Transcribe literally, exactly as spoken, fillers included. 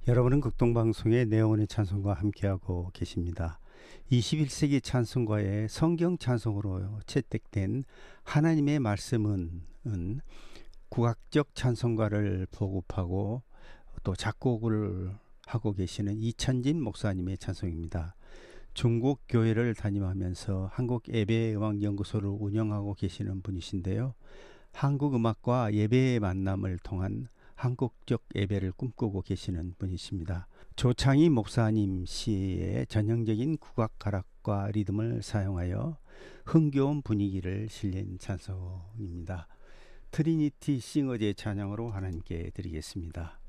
여러분은 극동방송의 내용의 찬송과 함께하고 계십니다. 이십일 세기 찬송가의 성경 찬송으로 채택된 하나님의 말씀은 은 국악적 찬송가를 보급하고 또 작곡을 하고 계시는 이찬진 목사님의 찬송입니다. 중국 교회를 다니면서 한국 예배음악연구소를 운영하고 계시는 분이신데요. 한국 음악과 예배의 만남을 통한 한국적 예배를 꿈꾸고 계시는 분이십니다. 조창희 목사님 시의 전형적인 국악 가락과 리듬을 사용하여 흥겨운 분위기를 실린 찬송입니다. 트리니티 싱어제 찬양으로 하나님께 드리겠습니다.